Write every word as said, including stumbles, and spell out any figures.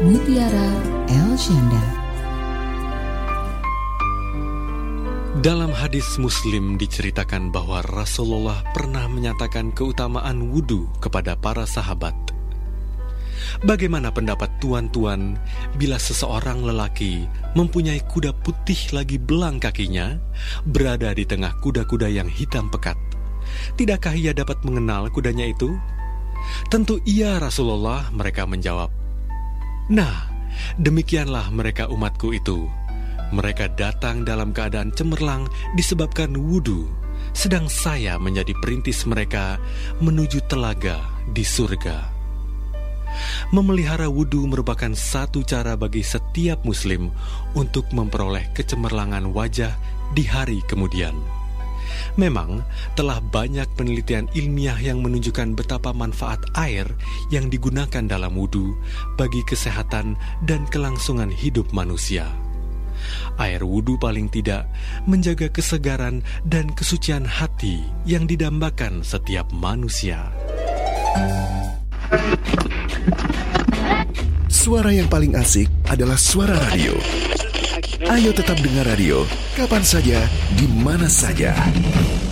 Mutiara El Syanda. Dalam hadis Muslim diceritakan bahwa Rasulullah pernah menyatakan keutamaan wudu kepada para sahabat. Bagaimana pendapat tuan-tuan bila seseorang lelaki mempunyai kuda putih lagi belang kakinya, berada di tengah kuda-kuda yang hitam pekat? Tidakkah ia dapat mengenal kudanya itu? Tentu iya, Rasulullah, mereka menjawab. Nah, demikianlah mereka umatku itu. Mereka datang dalam keadaan cemerlang disebabkan wudu, sedang saya menjadi perintis mereka menuju telaga di surga. Memelihara wudu merupakan satu cara bagi setiap muslim untuk memperoleh kecemerlangan wajah di hari kemudian. Memang telah banyak penelitian ilmiah yang menunjukkan betapa manfaat air yang digunakan dalam wudu bagi kesehatan dan kelangsungan hidup manusia. Air wudu paling tidak menjaga kesegaran dan kesucian hati yang didambakan setiap manusia. Suara yang paling asik adalah suara radio. Ayo tetap dengar radio, kapan saja, di mana saja.